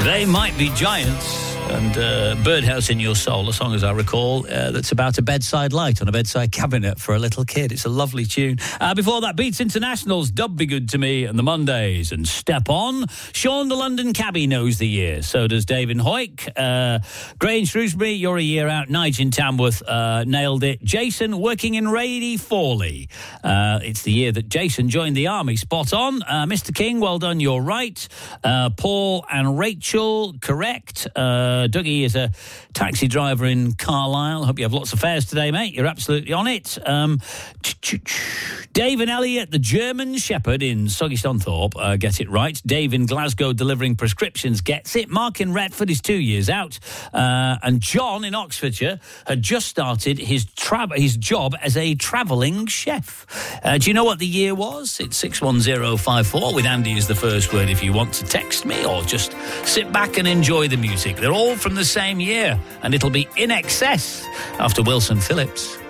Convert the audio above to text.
They Might Be Giants and Birdhouse in Your Soul, a song, as I recall, that's about a bedside light on a bedside cabinet for a little kid. It's a lovely tune. Before that, Beats International's Dub Be Good to Me and the Mondays and Step On. Sean the London Cabbie knows the year. So does David Hoyk. Grange Shrewsbury, You're a Year Out. Nige in Tamworth nailed it. Jason working in Rady Forley. It's the year that Jason joined the army. Spot on. Mr. King, well done, you're right. Paul and Rachel, correct. Dougie is a taxi driver in Carlisle. Hope you have lots of fares today, mate. You're absolutely on it. Dave and Elliot, the German Shepherd in Soggy Stonthorpe, get it right. Dave in Glasgow delivering prescriptions gets it. Mark in Retford is 2 years out. And John in Oxfordshire had just started his job as a travelling chef. Do you know what the year was? It's 61054 with Andy as the first word if you want to text me or just sit back and enjoy the music. They're all from the same year and it'll be In Excess after Wilson Phillips.